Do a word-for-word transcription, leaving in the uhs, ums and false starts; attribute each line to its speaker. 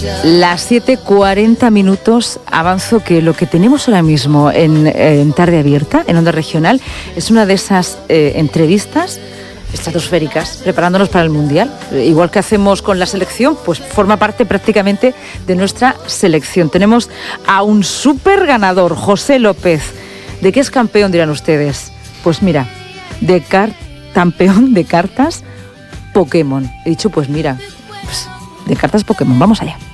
Speaker 1: Las siete cuarenta minutos, avanzo que lo que tenemos ahora mismo en, en Tarde Abierta, en Onda Regional, es una de esas eh, entrevistas estratosféricas, preparándonos para el Mundial. Igual que hacemos con la selección, pues forma parte prácticamente de nuestra selección. Tenemos a un súper ganador, José López. ¿De qué es campeón, dirán ustedes? Pues mira, de car- campeón de cartas Pokémon. He dicho, pues mira, pues de cartas Pokémon. Vamos allá.